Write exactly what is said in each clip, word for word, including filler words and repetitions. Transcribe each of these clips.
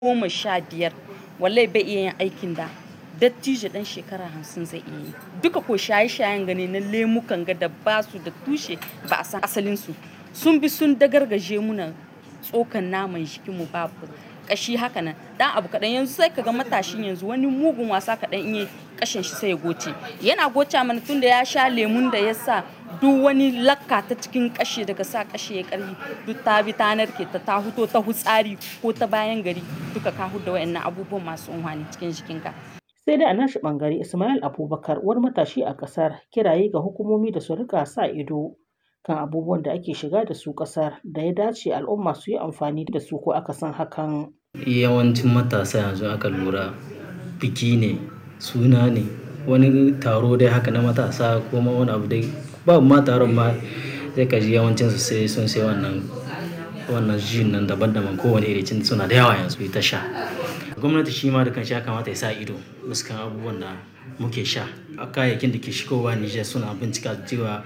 goma sha biyar wallahi bai iya yin aikin da dattijo ɗan shekara hamsin zai iya yi. Duka ko shaye-shayen gani na lemukan ga da ba su da tushe ba a san asalinsu. Sun bi sun dagargaje muna tsokan naman jikinmu babu ƙashi haka nan. Dan abu kaɗan yanzu sai ka ga matashin yanzu wani mugun wasa kaɗan in yi ƙashin shi sai ya goce. Yana goce mana tun da ya sha lemun da ya sa duk wani lakka ta cikin ƙashi daga sa ƙashi ya ƙarfi duk ta bi ta narke ta ta huto ta hutsari ko ta bayan gari duka ka hudda wayannan abubuwan masu unhwani cikin jikinka. Sai dai a nashi ɓangare Ismail Abubakar wani matashi a ƙasar kiraye ga hukumomi da su rika sa ido kan abubuwan da ake shiga da su ƙasar da ya dace al'umma su yi amfani da su ko aka san hakan. Yawancin matasa yanzu aka lura biki ne, suna ne, wani taro dai haka na matasa ko ma wani abu dai babu ma taron ma sai ka ji yawancin su sai sun sai wannan wannan jin nan daban-daban kowane iri cin suna da yawa yanzu ita sha. Gwamnati shi ma da kanshi ya kamata ya sa ido fuskan abubuwan da muke sha. Kayayyakin da ke shigowa Nijar suna bincika cewa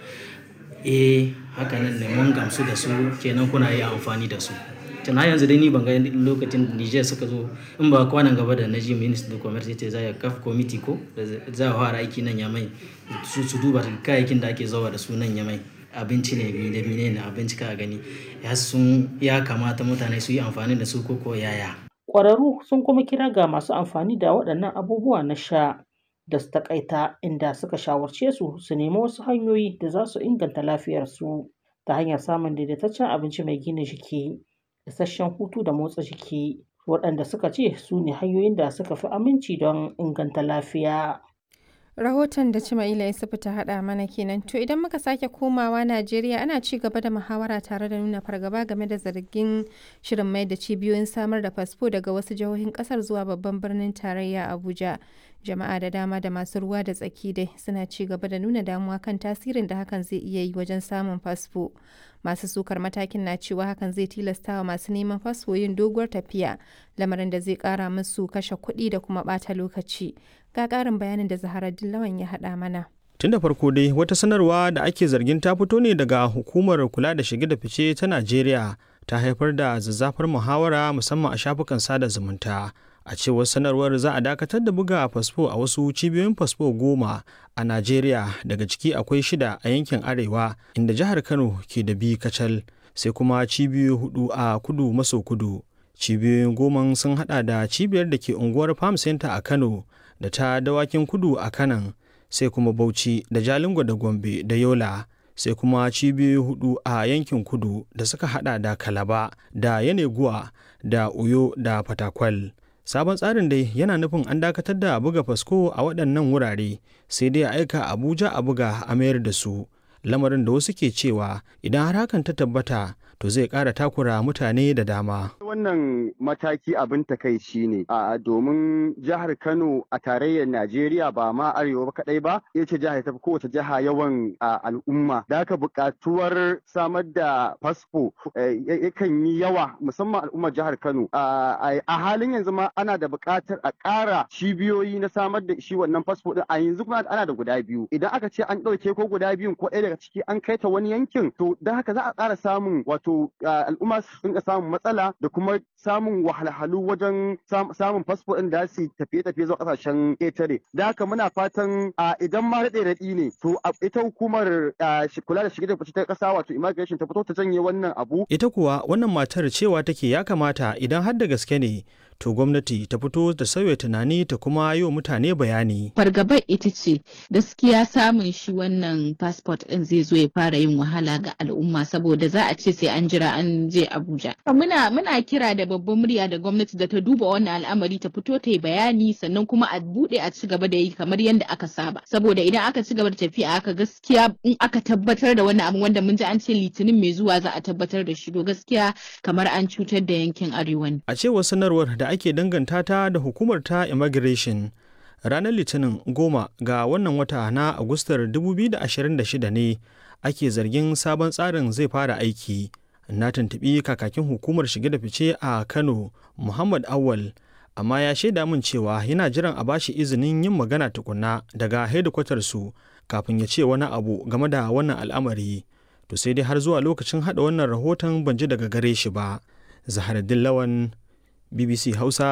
eh haka nan ne mun gamsu da su kenan kuna iya amfani da su. Tun har yanzu dai ni ban ga lokacin Nijar suka zo in ba kwanan gaba da na ji Ministry of Commerce yace za ya kafa committee ko za a fara aiki nan Yamai su su duba kayayyakin da ake zuwa da su nan Yamai. Abinci ne da mine ne abinci ka gani ya sun ya kamata mutane su yi amfani da su ko ko yaya. Ƙwararru sun kuma kira ga masu amfani da waɗannan abubuwa na sha da su taƙaita inda suka shawarce su su nemi wasu hanyoyi da za su inganta lafiyarsu ta hanyar samun daidaitaccen abinci mai gina jiki, isasshen hutu da motsa jiki waɗanda suka ce su ne hanyoyin da suka fi aminci don inganta lafiya. Rahoton da Cimaila Isufu ta haɗa mana kenan. To idan muka sake komawa Najeriya ana ci gaba da muhawara tare da nuna fargaba game da zargin shirin mai da cibiyoyin samar da fasfo daga wasu jihohin ƙasar zuwa babban birnin tarayya Abuja. Jama'a da dama da masu ruwa da tsaki dai suna ci gaba da nuna damuwa kan tasirin da hakan zai iya yi wajen samun fasfo. Masu sukar matakin na cewa hakan zai tilasta wa masu neman fasfo yin doguwar tafiya, lamarin da zai ƙara musu kashe kuɗi da kuma ɓata lokaci. Ga ƙarin bayanin da Zaharaddin Lawan ya haɗa mana. Tun da farko dai wata sanarwa da ake zargin ta fito ne daga hukumar kula da shige da fice ta Najeriya ta haifar da zazzafar muhawara musamman a shafukan sada zumunta. A cewar sanarwar za a dakatar da buga fasfo a wasu cibiyoyin fasfo goma a Najeriya daga ciki akwai shida a yankin Arewa inda jihar Kano ke da biyu kacal sai kuma cibiyoyi hudu a kudu maso kudu. Cibiyoyin goma sun hada da cibiyar da ke unguwar Farm Center a Kano da ta Dawakin Kudu a Kanan sai kuma Bauchi da Jalingo da Gombe da Yola sai kuma cibiyoyi hudu a yankin kudu da suka hada da Kalaba da Yeneguwa da Uyo da Fatakwal. Sabon tsarin dai yana nufin an dakatar da buga fasfo a waɗannan wurare sai dai a aika Abuja a buga a mayar da su. Lamarin da wasu ke cewa idan har hakan ta tabbata to zai ƙara takura mutane da dama. Wannan mataki abin takaici ne a domin jihar Kano a tarayyar Najeriya ba ma arewa ba kadai ba ita ce jihar ta fi kowace jiha yawan al'umma da haka buƙatuwar samar da fasfo yakan yi yawa musamman al'ummar jihar Kano a halin yanzu ma ana da buƙatar a ƙara cibiyoyi na samar da shi wannan fasfo din a yanzu kuma ana da guda biyu idan aka ce an ɗauke ko guda biyun ko ɗaya daga ciki an kai ta wani yankin to da haka za a ƙara samun wato al'umma su dinga samun matsala da kuma samun wahalhalu wajen samun fasfo ɗin da su tafiye-tafiye zuwa ƙasashen ƙetare. Da haka muna fatan idan ma raɗe raɗi ne to ita hukumar kula da shige da fice ta ƙasa wato immigration ta fito ta janye wannan abu. Ita kuwa wannan matar cewa take ya kamata idan har da gaske ne to gwamnati ta fito da sauya tunani ta kuma yi wa mutane bayani. Fargabar ita ce gaskiya samun shi wannan passport ɗin zai zo ya fara yin wahala ga al'umma saboda za a ce sai an jira an je Abuja. Muna muna kira da babban murya da gwamnati da ta duba wannan al'amari ta fito ta yi bayani sannan kuma a buɗe a ci gaba da yi kamar yadda aka saba. Saboda idan aka ci gaba da tafiya aka gaskiya in aka tabbatar da wannan abu wanda mun ji an ce litinin mai zuwa za a tabbatar da shi to gaskiya kamar an cutar da yankin arewa ne. A cewar sanarwar da ake danganta ta da hukumar ta immigration ranar litinin goma ga wannan wata na agustar dubu biyu da ashirin da shida ne ake zargin sabon tsarin zai fara aiki. Na tuntuɓi kakakin hukumar shige da fice a Kano Muhammad Awal amma ya shaida min cewa yana jiran a bashi izinin yin magana tukunna daga hedikwatar su kafin ya ce wani abu game da wannan al'amari. To sai dai har zuwa lokacin haɗa wannan rahoton ban ji daga gare shi ba. Zaharaddin Lawan, B B C Hausa.